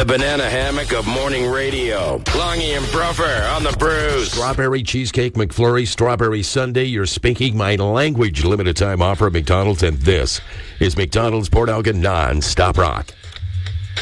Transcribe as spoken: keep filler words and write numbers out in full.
The banana hammock of morning radio. Longy and Bruffer on the Brews. Strawberry cheesecake McFlurry, strawberry sundae. You're speaking my language. Limited time offer at McDonald's, and this is McDonald's Port Elgin non-stop rock.